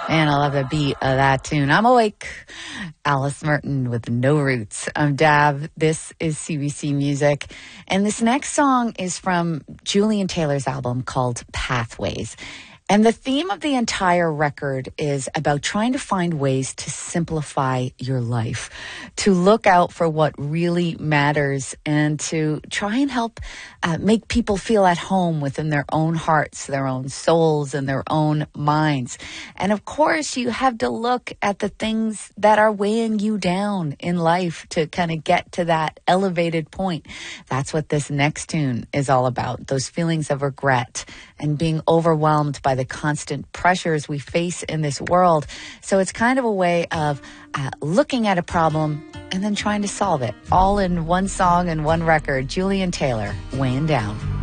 Man, I love the beat of that tune. I'm awake. Alice Merton with No Roots. I'm Dab. This is CBC Music. And this next song is from Julian Taylor's album called Pathways. And the theme of the entire record is about trying to find ways to simplify your life, to look out for what really matters, and to try and help make people feel at home within their own hearts, their own souls, and their own minds. And of course, you have to look at the things that are weighing you down in life to kind of get to that elevated point. That's what this next tune is all about, those feelings of regret and being overwhelmed by the constant pressures we face in this world. So it's kind of a way of looking at a problem and then trying to solve it, all in one song and one record. Julian Taylor, Weighing Down.